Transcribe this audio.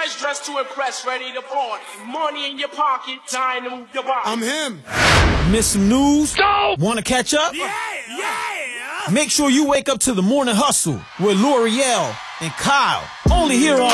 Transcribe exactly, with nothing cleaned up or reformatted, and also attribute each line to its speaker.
Speaker 1: fresh dressed to impress, ready to party. Money in your pocket, time to move your body.
Speaker 2: I'm him.
Speaker 3: Miss some news?
Speaker 4: Go!
Speaker 3: Want to catch up?
Speaker 4: Yeah, yeah.
Speaker 3: Make sure you wake up to the morning hustle with L'Oreal and Kyle. Only here on